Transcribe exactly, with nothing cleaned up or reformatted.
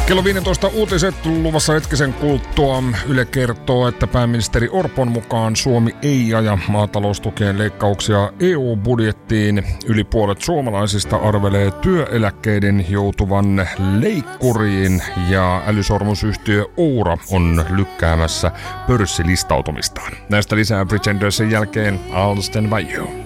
Kello viisitoista uutiset luvassa hetkisen kuluttua. Yle kertoo, että pääministeri Orpon mukaan Suomi ei aja maataloustukien leikkauksia E U-budjettiin. Yli puolet suomalaisista arvelee työeläkkeiden joutuvan leikkuriin ja älysormusyhtiö Oura on lykkäämässä pörssilistautumistaan. Näistä lisää Pretendersin jälkeen I'll stand by you.